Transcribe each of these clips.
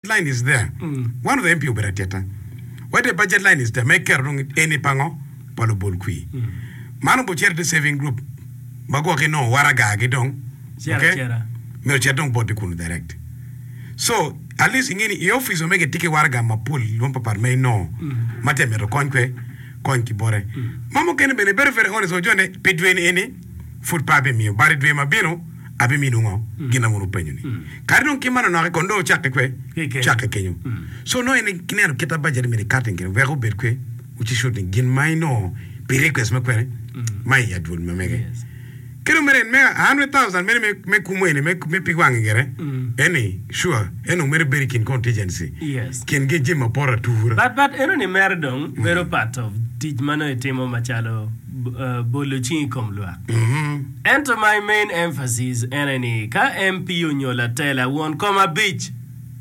line is there. One of the MP operateta. Where the budget line is there, make care any pango, palo bolqui. Mano bocher the saving group. Bago ke no waraga gidong. Okay? Me chatong body kun direct. So, at least in any office make a ticket waraga mapul, lumpa par may no. Mate me conque, conque bore. Mamo can be very honest or John, between any food papi me, bari dwe mabino, abi minungo, gina munu penyuni. Karidon kimano na kondo chake kenyu. So no any kinero kita budget me cutting, vero berque, which is shooting, gin my no, be request me query, my yad would me make. Kero mere me 100,000 mere me kumwene me pigwangi gere any sure eno mere beri kin contingency yes kin ge jima pora tour but eno ni mere dong vero part of teach mano etimo machalo bolo chin kom lwa enter my main emphasis enemy ka MP unyola tela won koma beach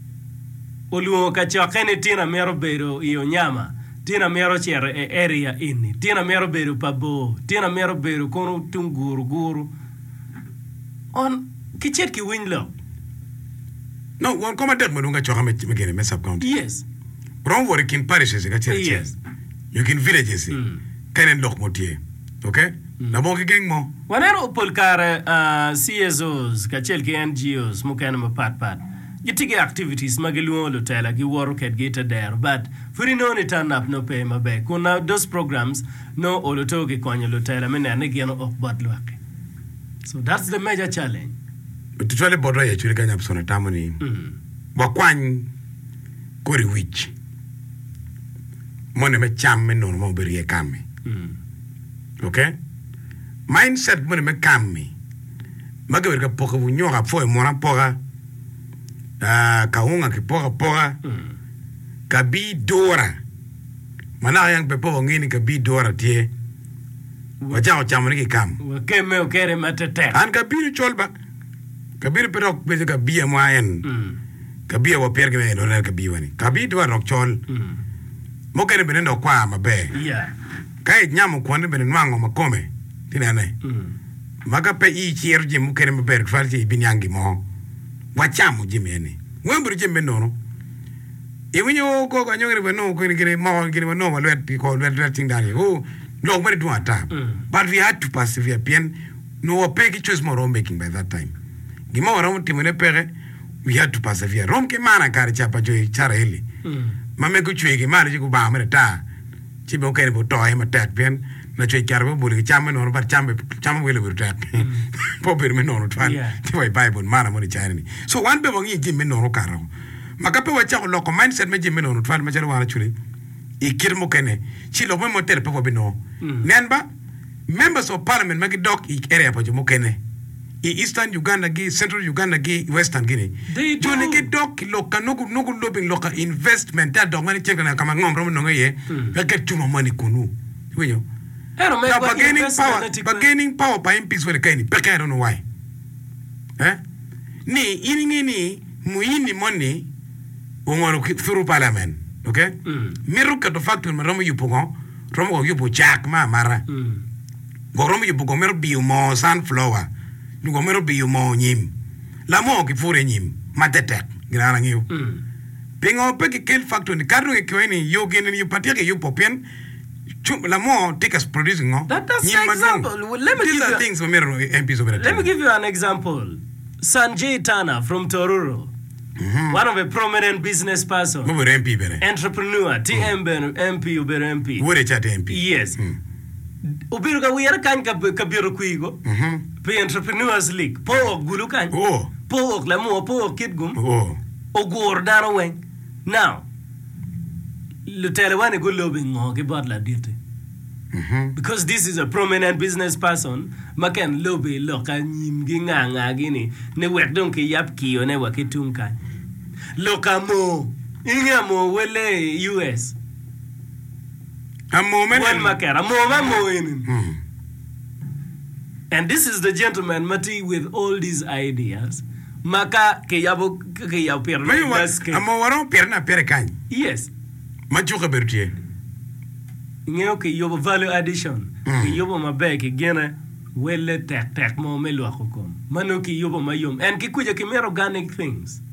oluo ka chokene tina mero bero iyo nyama tina mero chere e area ini tina mero beru pabo tina mero beru kono tunguru on kichet ki winlo no one come at madunga choka me gene me sub county yes wrong work in parishes ga chere yes you can villages kanen lok motie okay na mo geng mo wanero polkare CSOs ka chel ki NGOs mo kana ma pat you take activities magaluo lo tela ki work at get there but furi no ni turn up no pay mabe kuna those programs no oloto ki konyo lo tela mena ne geno ok bad luake so that's the major challenge to try bodra ya churi kanya psona tamoni wakwan kori wich mone me cham me no mo berie kame okay mindset mone me kame magawer ka poka bunyoga fo mona poka kaunga ki poka kabi dora mana yang pepo ngini kabi dora tie wajao chamani ki kam wakeme okere matete an kabi cholba kabi pero beze kabi amayen kabi wa perge me no la kabi wani kabi dora rok chol mo kere benendo kwa mabe yeah kai nyamo kwande benen mango makome tinane maka pe I chierji mo kere maber farji binyangi mo wachamu jimeni wembru jimbe nono iwinyo ko ko nyongere beno ko ngire ma ngire no ma let ko let thing dani oh no many do ata but we had to persevere bien no peki choice more making by that time gimo rom timone pere we had to persevere rom ke mana kar chapa jo chara hili mame ko chwege mara ji ko ba mara ta chibe ko kere bo to ai ma tat bien na chwe karbo buri chamme no bar chamme wele buri tat po per me no twan ti wai bible mana mo ni chani so one be bongi jimme no karo makape wa cha lo ko mindset me jimme no twan ma chalo wana churi ikir mo kene chi lo mo tere pe bo no nenba members of parliament magi dok area po mo kene Eastern Uganda gi Central Uganda gi Western Guinea jone ge dok loka no lobing loka investment that dog mani cheka na kama ngomro no ngeye get too much money kunu wenyo bargaining power by MPs for the kind I don't know why ni ini muini money ungoro through parliament okay miruka to factor romo yupongo romo yupo jack mara romo yupo mero bio mo sunflower nugo mero bio mo nyim la mo ki fure nyim matete grana ngiu pingo pe ki kill factor ni karno ke kweni yo gene ni patia ke yo popien la mo take us producing that's an example let me give you an example Sanjay Tana from Tororo one of a prominent business person entrepreneur MP uber MP wore chat MP yes ubiru ka wiyara kan ka biro kuigo pe entrepreneurs league po gulu kan po la mo po kitgum ogor daro wen now le telewane go lobing ke badla dirte because this is a prominent business person maken lobby loka nyimgi nganga gini ne wek don ke yap kiyo ne wakitunka loka mo ingamo wele US a moment one makera mo in and this is the gentleman Mati with all these ideas maka ke yabo perna amo waro perna perekan yes machuka bertie ngeo ke yobo value addition ke yobo mabeke gena wele tek mo melo akokom mano ke yobo mayom and ke kuja ke mer organic things